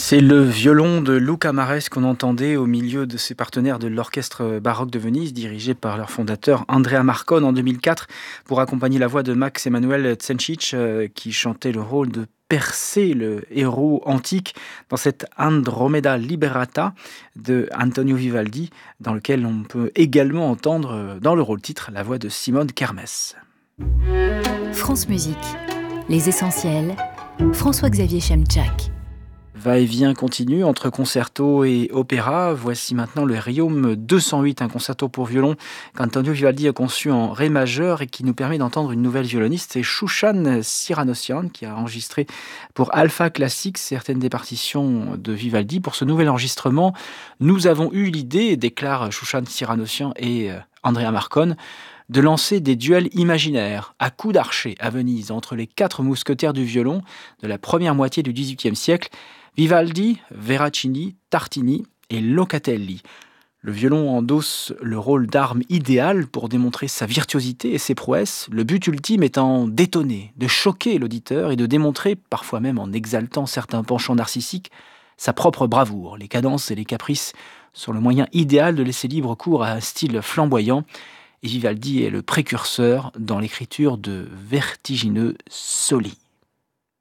C'est le violon de Luca Mares qu'on entendait au milieu de ses partenaires de l'Orchestre baroque de Venise, dirigé par leur fondateur Andrea Marcon en 2004, pour accompagner la voix de Max Emanuel Tsencic, qui chantait le rôle de Persée, le héros antique, dans cette Andromeda Liberata de Antonio Vivaldi, dans lequel on peut également entendre, dans le rôle titre, la voix de Simone Kermes. France Musique, les essentiels, François-Xavier Chemchak. Va-et-vient continue entre concerto et opéra. Voici maintenant le Riom 208, un concerto pour violon qu'Antonio Vivaldi a conçu en ré majeur et qui nous permet d'entendre une nouvelle violoniste. C'est Shushan Siranossian qui a enregistré pour Alpha Classics certaines des partitions de Vivaldi. Pour ce nouvel enregistrement, nous avons eu l'idée, déclarent Shushan Siranossian et Andrea Marcon, de lancer des duels imaginaires à coups d'archet à Venise entre les 4 mousquetaires du violon de la première moitié du XVIIIe siècle, Vivaldi, Veracini, Tartini et Locatelli. Le violon endosse le rôle d'arme idéale pour démontrer sa virtuosité et ses prouesses, le but ultime étant d'étonner, de choquer l'auditeur et de démontrer, parfois même en exaltant certains penchants narcissiques, sa propre bravoure. Les cadences et les caprices sont le moyen idéal de laisser libre cours à un style flamboyant, et Vivaldi est le précurseur dans l'écriture de vertigineux soli.